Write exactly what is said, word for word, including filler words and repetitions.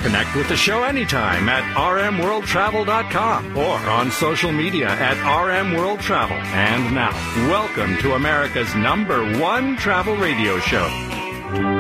Connect with the show anytime at r m world travel dot com or on social media at R M World Travel. And now, welcome to America's number one travel radio show.